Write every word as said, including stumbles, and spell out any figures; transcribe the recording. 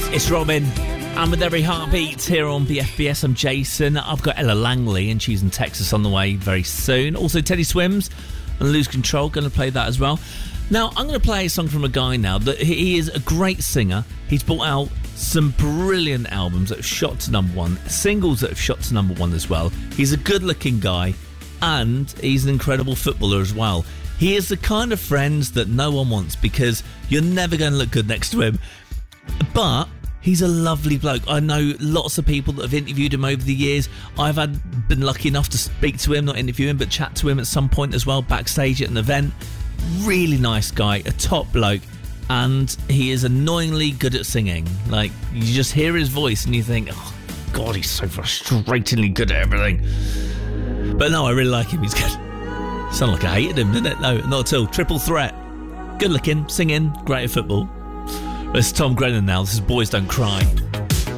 It's Robin, and with every heartbeat here on B F B S, I'm Jason. I've got Ella Langley, and she's in Texas on the way very soon. Also, Teddy Swims and Lose Control, going to play that as well. Now, I'm going to play a song from a guy now that he is a great singer. He's brought out some brilliant albums that have shot to number one, singles that have shot to number one as well. He's a good-looking guy, and he's an incredible footballer as well. He is the kind of friends that no one wants because you're never going to look good next to him. But he's a lovely bloke. I know lots of people that have interviewed him over the years. I've had been lucky enough to speak to him, not interview him, but chat to him at some point as well, backstage at an event. Really nice guy, a top bloke, and he is annoyingly good at singing. Like, you just hear his voice and you think, oh, God, he's so frustratingly good at everything. But no, I really like him. He's good. Sounded like I hated him, didn't it? No, not at all. Triple threat. Good looking, singing, great at football. It's Tom Grennan now. This is Boys Don't Cry.